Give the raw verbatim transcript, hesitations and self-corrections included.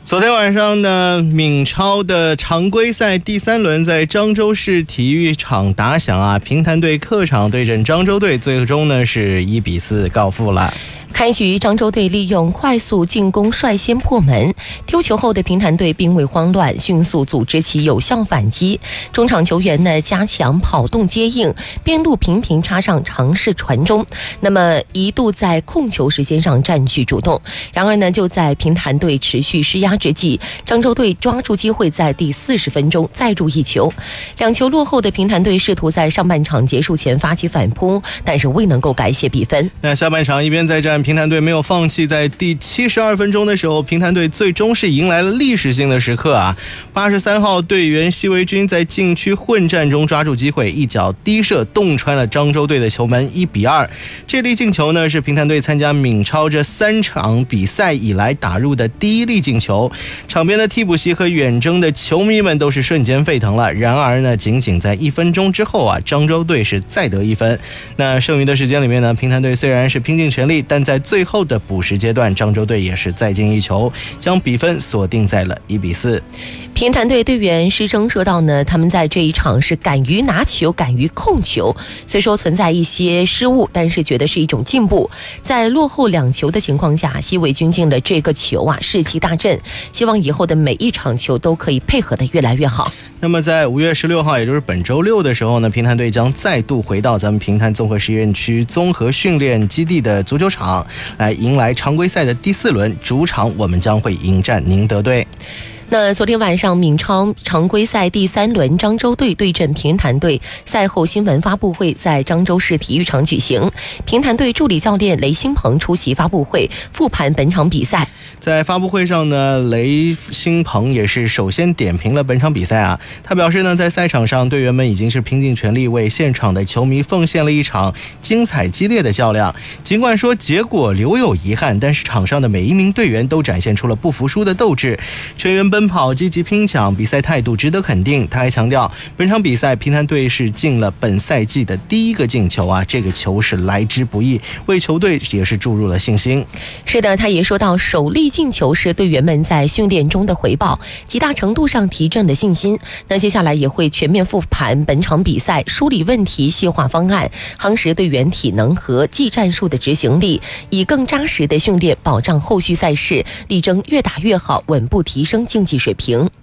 昨天晚上呢，闽超的常规赛第三轮在漳州市体育场打响啊，平潭队客场对阵漳州队，最终呢是一比四告负了。 开局漳州队利用快速进攻率先破门，丢球后的平潭队并未慌乱，迅速组织起有效反击。中场球员呢加强跑动接应，边路频频插上尝试传中，那么一度在控球时间上占据主动。然而呢，就在平潭队持续施压之际，漳州队抓住机会，在第四十分钟再入一球。两球落后的平潭队试图在上半场结束前发起反扑，但是未能够改写比分。 那下半场一边再战，平潭队没有放弃，在第七十二分钟的时候，平潭队最终是迎来了历史性的时刻啊！八十三号队员奚维军在禁区混战中抓住机会，一脚低射洞穿了漳州队的球门，一比二。这粒进球呢，是平潭队参加闽超这三场比赛以来打入的第一粒进球。场边的替补席和远征的球迷们都是瞬间沸腾了。然而呢，仅仅在一分钟之后啊，漳州队是再得一分。那剩余的时间里面呢，平潭队虽然是拼尽全力，但在最后的补时阶段，漳州队也是再进一球，将比分锁定在了一比四。 平潭队队员施征说到呢，他们在这一场是敢于拿球，敢于控球，虽说存在一些失误，但是觉得是一种进步。在落后两球的情况下，奚维军进了这个球啊，士气大振，希望以后的每一场球都可以配合得越来越好。 那么在五月十六号，也就是本周六的时候呢，平潭队将再度回到咱们平潭综合实验区综合训练基地的足球场，来迎来常规赛的第四轮，主场我们将会迎战宁德队。 那昨天晚上闽超常规赛第三轮漳州队对阵平潭队，赛后新闻发布会在漳州市体育场举行。平潭队助理教练雷新鹏出席发布会，复盘本场比赛。 在发布会上呢，雷新鹏也是首先点评了本场比赛啊。他表示呢，在赛场上队员们已经是拼尽全力为现场的球迷奉献了一场精彩激烈的较量。尽管说结果留有遗憾，但是场上的每一名队员都展现出了不服输的斗志，成员奔跑积极拼抢，比赛态度值得肯定。他还强调，本场比赛平潭队是进了本赛季的第一个进球啊，这个球是来之不易，为球队也是注入了信心。 是的，他也说到，首粒进球是队员们在训练中的回报，极大程度上提振了信心。那接下来也会全面复盘本场比赛，梳理问题，细化方案，夯实队员体能和技战术的执行力，以更扎实的训练保障后续赛事，力争越打越好，稳步提升竞技水平。